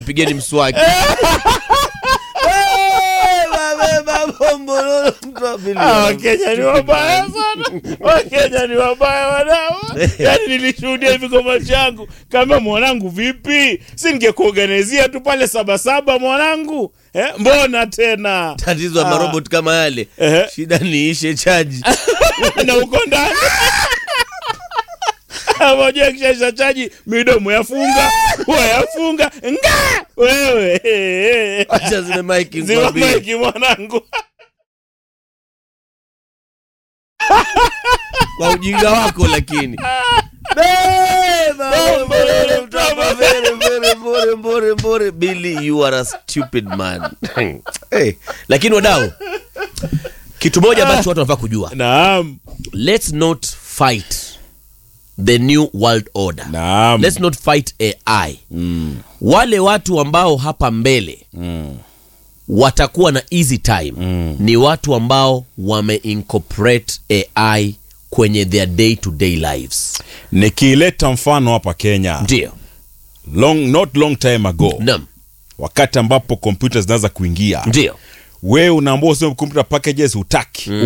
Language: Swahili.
Pigeni mswaki. Wakenya ni wabaya sana. Wakenya ni wabaya wadau. Yaani nilishuhudia hivi kwa macho yangu. Kama mwanangu vipi? Si ningekuorganizia tu pale Sabasaba mwanangu. Mbona tena? Tatizo ya marobot kama yale. Shida ni ishe chaji. Na uko ndani. Moja kisha chaji midomo yafunga, wayafunga. Nga! Wewe. Acha zile mic Zima mic mwanangu. Kwa ujinga wako lakini. Bore Billy, you are a stupid man. Hey, lakini wadau, kitu moja ambacho watu wanafaa kujua. Naam. Let's not fight the new world order. Naam. Let's not fight AI. Wale watu ambao hapa mbele watakuwa na easy time ni watu ambao wameincorporate AI kwenye their day to day lives. Nikileta mfano hapa Kenya. Ndio. Not long time ago. Naam. Wakati ambapo computers zinaanza kuingia. Ndio. Wewe unaambiwa useme computer packages utaki.